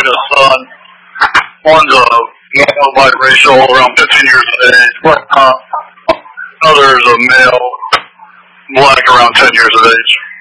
and a son. One's a male biracial, around 15 years of age. Other's a male, black, around 10 years of age.